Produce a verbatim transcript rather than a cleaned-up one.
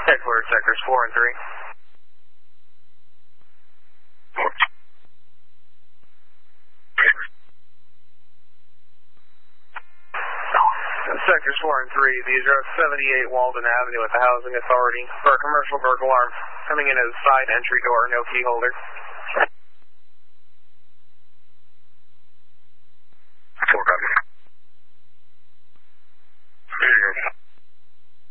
Headquarters sectors four and three. Sectors four and three, these are seventy-eight Walden Avenue at the Housing Authority for a commercial burglar alarm coming in as side entry door, no key holder.